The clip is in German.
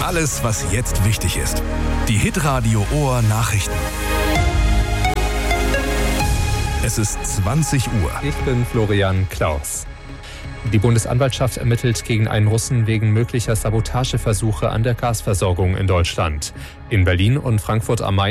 Alles, was jetzt wichtig ist. Die Hitradio Ohr Nachrichten. Es ist 20 Uhr. Ich bin Florian Klaus. Die Bundesanwaltschaft ermittelt gegen einen Russen wegen möglicher Sabotageversuche an der Gasversorgung in Deutschland. In Berlin und Frankfurt am Main